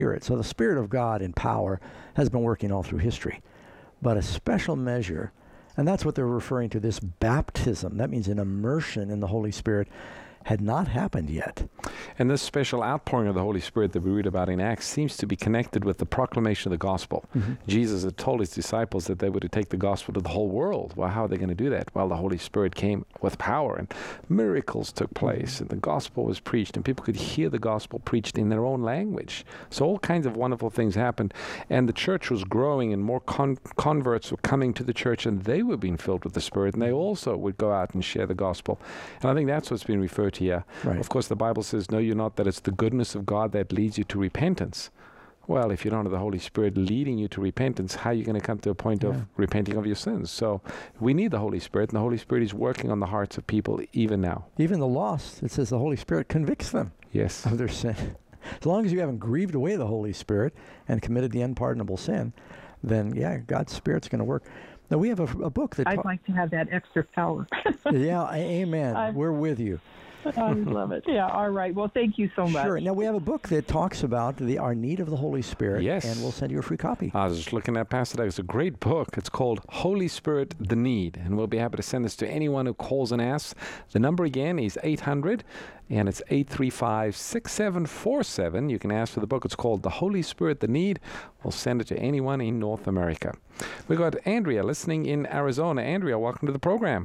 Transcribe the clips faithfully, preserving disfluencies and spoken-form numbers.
Spirit. So the Spirit of God in power has been working all through history. But a special measure, and that's what they're referring to, this baptism, that means an immersion in the Holy Spirit, had not happened yet. And this special outpouring of the Holy Spirit that we read about in Acts seems to be connected with the proclamation of the gospel. Mm-hmm. Jesus had told his disciples that they were to take the gospel to the whole world. Well, how are they going to do that? Well, the Holy Spirit came with power, and miracles took place, mm-hmm. and the gospel was preached, and people could hear the gospel preached in their own language. So all kinds of wonderful things happened, and the church was growing, and more con- converts were coming to the church, and they were being filled with the Spirit, and they also would go out and share the gospel. And I think that's what's been referred here. Right. Of course, the Bible says, know you not that it's the goodness of God that leads you to repentance. Well, if you don't have the Holy Spirit leading you to repentance, how are you going to come to a point yeah. of repenting of your sins? So we need the Holy Spirit, and the Holy Spirit is working on the hearts of people even now. Even the lost, it says the Holy Spirit convicts them yes. of their sin. As long as you haven't grieved away the Holy Spirit and committed the unpardonable sin, then, yeah, God's Spirit's going to work. Now, we have a, a book that... I'd ta- like to have that extra power. yeah, amen. I, We're with you. I love it. Yeah, all right. Well, thank you so much. Sure. Now, we have a book that talks about the our need of the Holy Spirit, yes. and we'll send you a free copy. I was just looking at Pastor Doug. It's a great book. It's called Holy Spirit, the Need, and we'll be happy to send this to anyone who calls and asks. The number again is eight hundred, and it's eight three five, six seven four seven. You can ask for the book. It's called The Holy Spirit, the Need. We'll send it to anyone in North America. We've got Andrea listening in Arizona. Andrea, welcome to the program.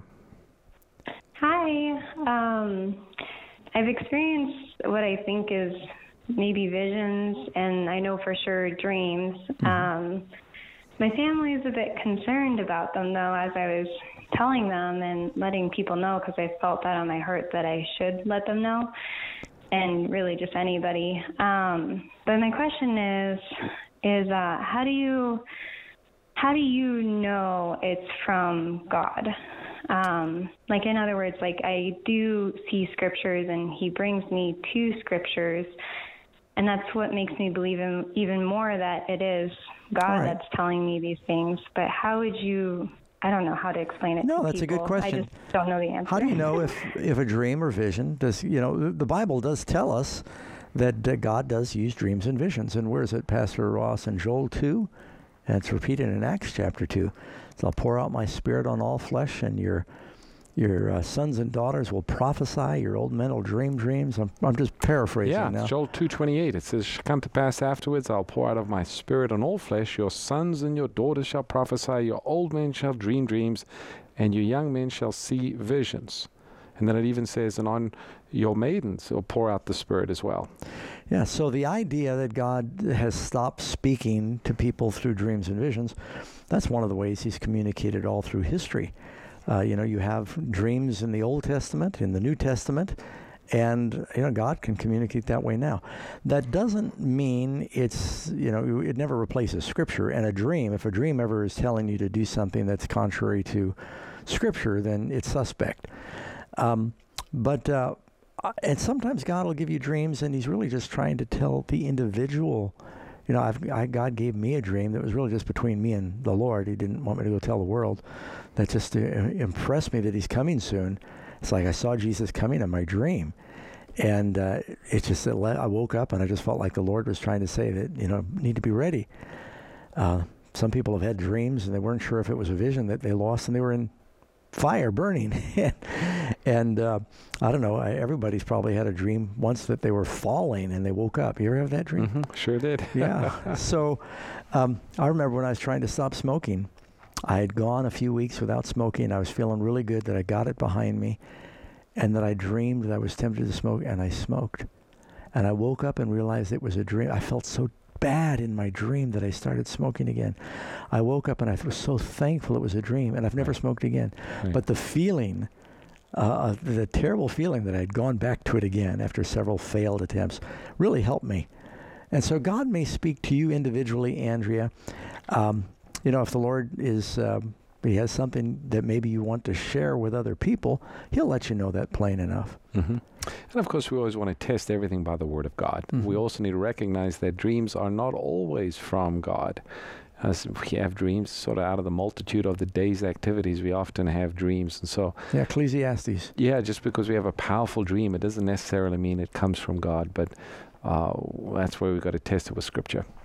Hi. Um, I've experienced what I think is maybe visions, and I know for sure dreams. Mm-hmm. Um, my family is a bit concerned about them, though, as I was telling them and letting people know, because I felt that on my heart that I should let them know, and really just anybody. Um, but my question is, is uh, how do you, how do you know it's from God? Um, like, in other words, like I do see scriptures and he brings me to scriptures, and that's what makes me believe in even more that it is God right. that's telling me these things. But how would you, I don't know how to explain it no, to that's people. a good question. I just don't know the answer. How do you know if, if a dream or vision does, you know, the Bible does tell us that uh, God does use dreams and visions. And where is it, Pastor Ross, in Joel two? And it's repeated in Acts chapter two. So I'll pour out my Spirit on all flesh, and your your uh, sons and daughters will prophesy. Your old men will dream dreams. I'm, I'm just paraphrasing yeah, now. Yeah, Joel two twenty-eight. It says, come to pass afterwards, I'll pour out of my Spirit on all flesh. Your sons and your daughters shall prophesy. Your old men shall dream dreams, and your young men shall see visions. And then it even says, and on your maidens will pour out the Spirit as well. Yeah, so the idea that God has stopped speaking to people through dreams and visions, that's one of the ways he's communicated all through history. Uh, you know, you have dreams in the Old Testament, in the New Testament, and, you know, God can communicate that way now. That doesn't mean it's, you know, it never replaces Scripture. And a dream, if a dream ever is telling you to do something that's contrary to Scripture, then it's suspect. Um, but, uh, and sometimes God will give you dreams, and he's really just trying to tell the individual. You know, I've, I, God gave me a dream that was really just between me and the Lord. He didn't want me to go tell the world. That just uh, impressed me that he's coming soon. It's like I saw Jesus coming in my dream. And uh, it just, it let, I woke up and I just felt like the Lord was trying to say that, you know, need to be ready. Uh, some people have had dreams and they weren't sure if it was a vision that they lost, and they were in fire burning. and uh, I don't know, I, everybody's probably had a dream once that they were falling and they woke up. You ever have that dream? Mm-hmm. Sure did. Yeah. So um, I remember when I was trying to stop smoking, I had gone a few weeks without smoking. I was feeling really good that I got it behind me, and that I dreamed that I was tempted to smoke, and I smoked. And I woke up and realized it was a dream. I felt so bad in my dream that I started smoking again. I woke up and I was so thankful it was a dream, and I've never smoked again. Right. But the feeling, uh, the terrible feeling that I'd gone back to it again after several failed attempts really helped me. And so God may speak to you individually, Andrea. Um, you know, if the Lord is, um, he has something that maybe you want to share with other people, he'll let you know that plain enough. Mm-hmm. And of course, we always want to test everything by the Word of God. Mm-hmm. We also need to recognize that dreams are not always from God. As we have dreams sort of out of the multitude of the day's activities, we often have dreams. And so, yeah, Ecclesiastes. Yeah, just because we have a powerful dream, it doesn't necessarily mean it comes from God. But uh, that's where we've got to test it with Scripture.